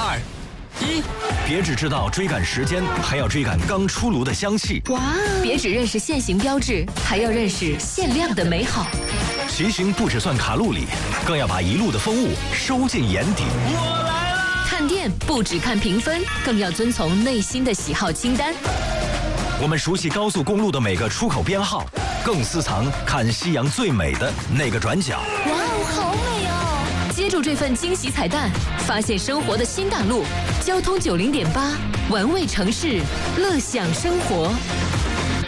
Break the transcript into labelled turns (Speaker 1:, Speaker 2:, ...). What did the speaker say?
Speaker 1: 2、1，
Speaker 2: 别只知道追赶时间，还要追赶刚出炉的香气。
Speaker 3: 哇！别只认识现行标志，还要认识限量的美好。
Speaker 2: 骑行不只算卡路里，更要把一路的风物收进眼底。
Speaker 1: 我来啦！
Speaker 3: 看店不只看评分，更要遵从内心的喜好清单。
Speaker 2: 我们熟悉高速公路的每个出口编号，更私藏看夕阳最美的那个转角。
Speaker 3: 哇哦，好美哦！接住这份惊喜彩蛋，发现生活的新大陆。交通90.8，玩味城市，乐享生活。